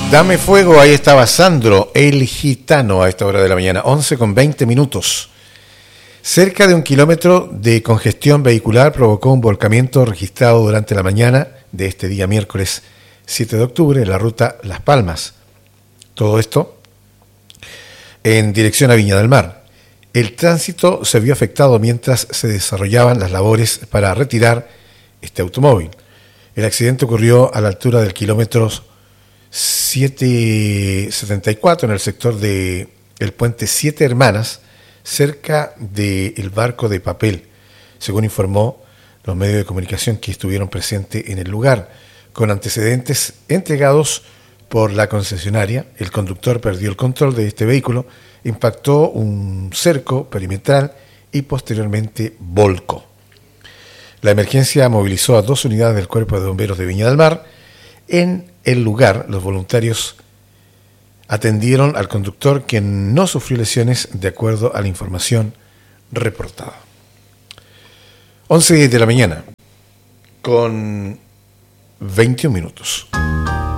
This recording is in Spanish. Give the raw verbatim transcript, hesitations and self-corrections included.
Dame fuego, ahí estaba Sandro, el gitano, a esta hora de la mañana, once con veinte minutos. Cerca de un kilómetro de congestión vehicular provocó un volcamiento registrado durante la mañana de este día miércoles siete de octubre en la ruta Las Palmas. Todo esto en dirección a Viña del Mar. El tránsito se vio afectado mientras se desarrollaban las labores para retirar este automóvil. El accidente ocurrió a la altura del kilómetro setecientos setenta y cuatro en el sector del puente Siete Hermanas, cerca del barco de papel, según informó los medios de comunicación que estuvieron presentes en el lugar. Con antecedentes entregados por la concesionaria, el conductor perdió el control de este vehículo, impactó un cerco perimetral y posteriormente volcó. La emergencia movilizó a dos unidades del Cuerpo de Bomberos de Viña del Mar. En el lugar, los voluntarios atendieron al conductor, quien no sufrió lesiones de acuerdo a la información reportada. once de la mañana, con veintiún minutos.